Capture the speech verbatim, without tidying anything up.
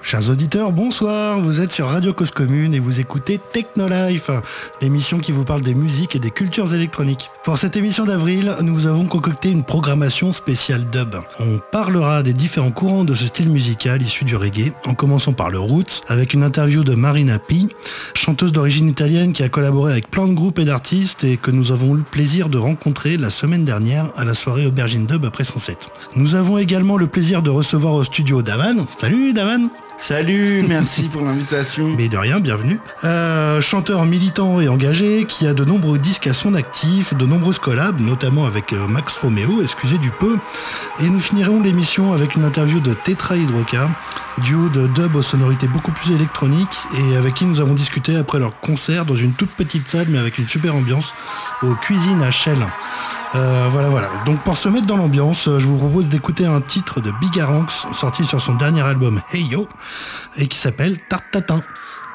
Chers auditeurs, bonsoir, vous êtes sur Radio Cause Commune et vous écoutez Technolife, l'émission qui vous parle des musiques et des cultures électroniques. Pour cette émission d'avril, nous avons concocté une programmation spéciale dub. On parlera des différents courants de ce style musical issu du reggae, en commençant par le roots, avec une interview de Marina P, chanteuse d'origine italienne qui a collaboré avec plein de groupes et d'artistes et que nous avons eu le plaisir de rencontrer la semaine dernière à la soirée Aubergine Dub après son set. Nous avons également le plaisir de recevoir au studio Davan. Salut Davan. Salut, merci pour l'invitation. Mais de rien, bienvenue. Euh, chanteur militant et engagé qui a de nombreux disques à son actif, de nombreuses collabs, notamment avec euh, Max Romeo, excusez du peu. Et nous finirons l'émission avec une interview de Tetra Hydroca, duo de dub aux sonorités beaucoup plus électroniques et avec qui nous avons discuté après leur concert dans une toute petite salle mais avec une super ambiance aux cuisines à Chelles. Euh, voilà voilà, donc pour se mettre dans l'ambiance, je vous propose d'écouter un titre de Bigaranx sorti sur son dernier album Hey Yo et qui s'appelle Tarte Tatin.